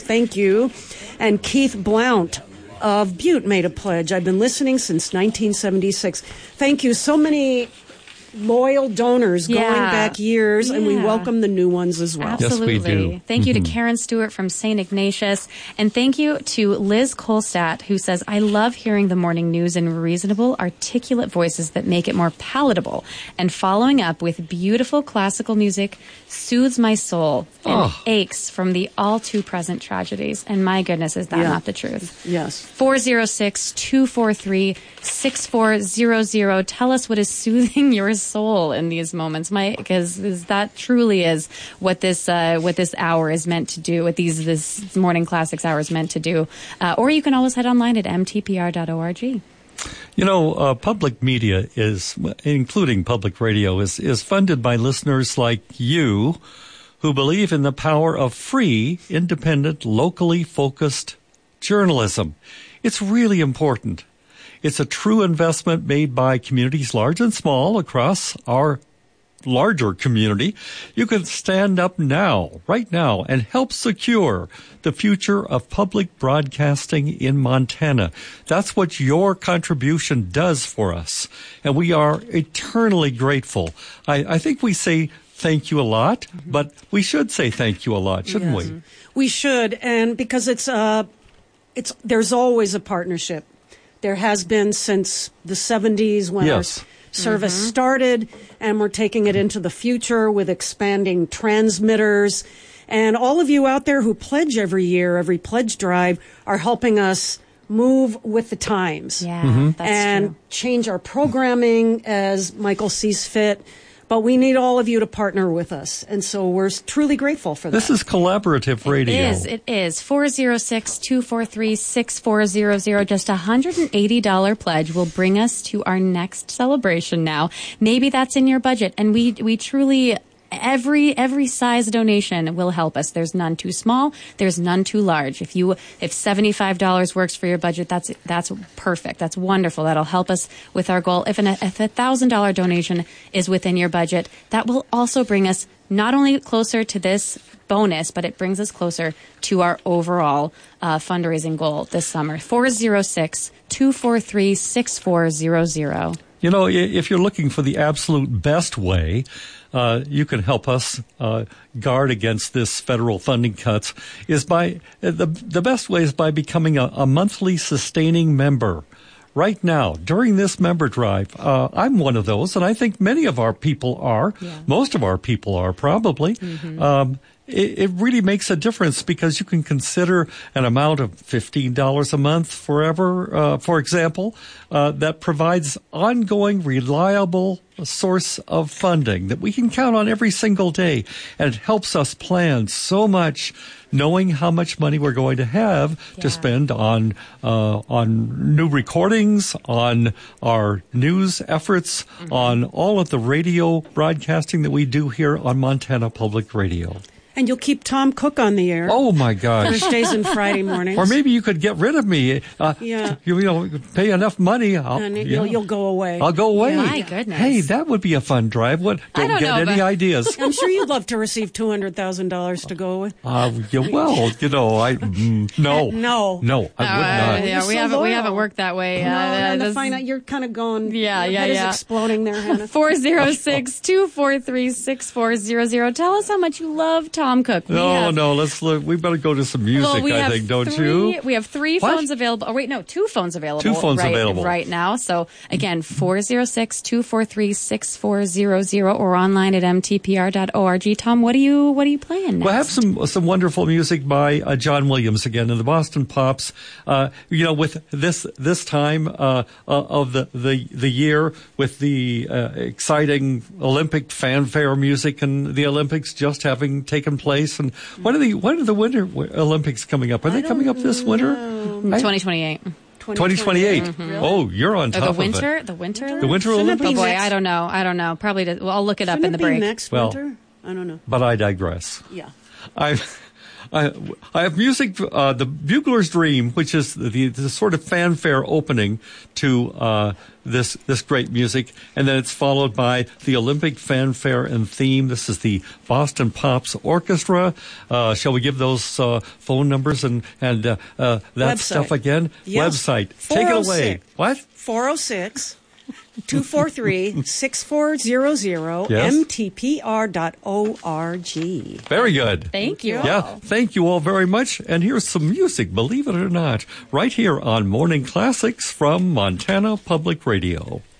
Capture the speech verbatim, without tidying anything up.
Thank you. And Keith Blount of Butte made a pledge. I've been listening since nineteen seventy-six. Thank you. So many loyal donors yeah. going back years, yeah. and we welcome the new ones as well. Absolutely. Yes, we do. Thank mm-hmm. you to Karen Stewart from Saint Ignatius, and thank you to Liz Kolstadt, who says, I love hearing the morning news in reasonable, articulate voices that make it more palatable, and following up with beautiful classical music soothes my soul and oh. aches from the all too present tragedies. And my goodness, is that yeah. not the truth? Yes. four oh six, two four three, six four hundred. Tell us what is soothing your soul in these moments, Mike, because that truly is what this uh, what this hour is meant to do, what these this morning classics hour is meant to do. Uh, or you can always head online at m t p r dot org. You know, uh, public media is, including public radio, is is funded by listeners like you, who believe in the power of free, independent, locally focused journalism. It's really important. It's a true investment made by communities large and small across our larger community. You can stand up now, right now, and help secure the future of public broadcasting in Montana. That's what your contribution does for us, and we are eternally grateful. I, I think we say thank you a lot, mm-hmm. but we should say thank you a lot, shouldn't yes. we? We should, and because it's uh, it's there's always a partnership. There has been since the seventies when yes. our service mm-hmm. started, and we're taking it into the future with expanding transmitters. And all of you out there who pledge every year, every pledge drive, are helping us move with the times. Yeah, mm-hmm. that's and true. change our programming as Michael sees fit. But we need all of you to partner with us. And so we're truly grateful for that. This is collaborative radio. It is. It is. four oh six, two four three, six four hundred. Just a one hundred eighty dollars pledge will bring us to our next celebration now. Maybe that's in your budget. And we, we truly... Every every size donation will help us. There's none too small. There's none too large. If you if seventy-five dollars works for your budget, that's that's perfect. That's wonderful. That'll help us with our goal. If an if a thousand dollar donation is within your budget, that will also bring us not only closer to this bonus, but it brings us closer to our overall uh, fundraising goal this summer. four oh six, two four three, six four hundred. You know, if you're looking for the absolute best way, uh, you can help us uh, guard against this federal funding cuts. Is by the the best way is by becoming a, a monthly sustaining member. Right now, during this member drive, uh, I'm one of those, and I think many of our people are. Yeah. Most of our people are probably. Mm-hmm. Um, It, it really makes a difference because you can consider an amount of fifteen dollars a month forever, uh, for example, uh, that provides ongoing, reliable source of funding that we can count on every single day. And it helps us plan so much, knowing how much money we're going to have yeah. to spend on uh, on new recordings, on our news efforts, mm-hmm. on all of the radio broadcasting that we do here on Montana Public Radio. And you'll keep Tom Cook on the air. Oh, my gosh. Thursdays and Friday mornings. Or maybe you could get rid of me. Uh, yeah. You, you know, pay enough money. I'll, and you you'll, know, you'll go away. I'll go away. My goodness. Hey, that would be a fun drive. What? Don't, I don't get know, any but- ideas. I'm sure you'd love to receive two hundred thousand dollars to go away. Uh, yeah, well, you know, I mm, no, No. no, I Uh, would not. yeah, You're we so haven't we loyal. haven't worked that way. No, Uh, and to this- find out you're kind of going. Yeah, your yeah, head yeah. is exploding there, Hannah. four oh six, two four three, six four hundred. Tell us how much you love Tom Cook. We No, have, no, let's look. We better go to some music, well, we I have think, don't three, you? We have three What? phones available. Oh, wait, no, two phones available. Two phones right, available. right now. So, again, four oh six, two four three, six four hundred or online at m t p r dot org. Tom, what are you, what are you playing next? We'll have some some wonderful music by uh, John Williams again in the Boston Pops. Uh, you know, with this this time uh, uh, of the, the the year, with the uh, exciting Olympic fanfare music and the Olympics just having taken place, and when are the when are the Winter Olympics coming up? Are they coming up this winter? I- twenty twenty-eight. twenty twenty-eight. Mm-hmm. Oh, you're on Or top the of winter? it. The winter? The Winter Shouldn't it Olympics? be Oh boy, next- I don't know. I don't know. Probably. To, well, I'll look it up Shouldn't in the it be break. next Well- winter? I don't know. But I digress. Yeah. I I, I have music, uh, the Bugler's Dream, which is the, the sort of fanfare opening to uh, this this great music, and then it's followed by the Olympic fanfare and theme. This is the Boston Pops Orchestra. Uh, shall we give those uh, phone numbers and and uh, uh, that Website. stuff again? Yes. Website. Take it away. What? four oh six, two four three, six four zero zero, Yes. m t p r dot org. Very good. Thank you. Yeah, thank you all very much. And here's some music, believe it or not, right here on Morning Classics from Montana Public Radio.